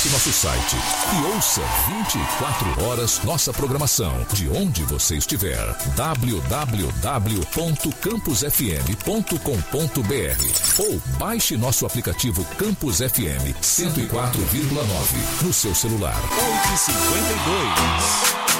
Acesse nosso site e ouça 24 horas nossa programação de onde você estiver. www.campusfm.com.br ou baixe nosso aplicativo Campus FM 104,9 no seu celular. 8h52.